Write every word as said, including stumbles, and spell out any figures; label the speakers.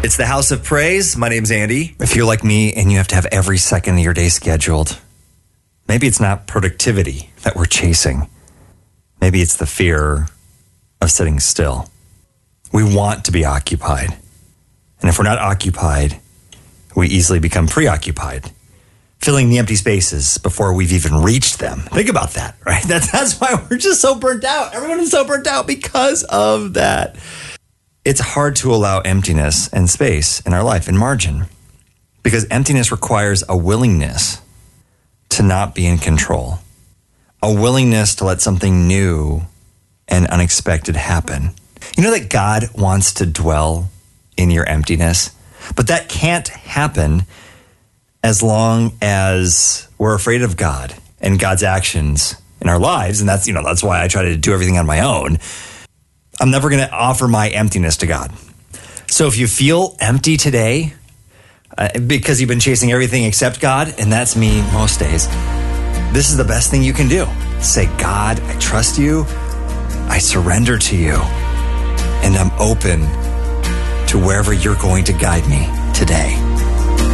Speaker 1: It's the House of Praise. My name's Andy. If you're like me and you have to have every second of your day scheduled, maybe it's not productivity that we're chasing. Maybe it's the fear of sitting still. We want to be occupied. And if we're not occupied, we easily become preoccupied, filling the empty spaces before we've even reached them. Think about that, right? That's, that's why we're just so burnt out. Everyone is so burnt out because of that. It's hard to allow emptiness and space in our life and margin because emptiness requires a willingness to not be in control, a willingness to let something new and unexpected happen. You know that God wants to dwell in your emptiness, but that can't happen as long as we're afraid of God and God's actions in our lives. And that's, you know, that's why I try to do everything on my own. I'm never going to offer my emptiness to God. So if you feel empty today, uh, because you've been chasing everything except God, and that's me most days, this is the best thing you can do. Say, God, I trust you. I surrender to you. And I'm open to wherever you're going to guide me today.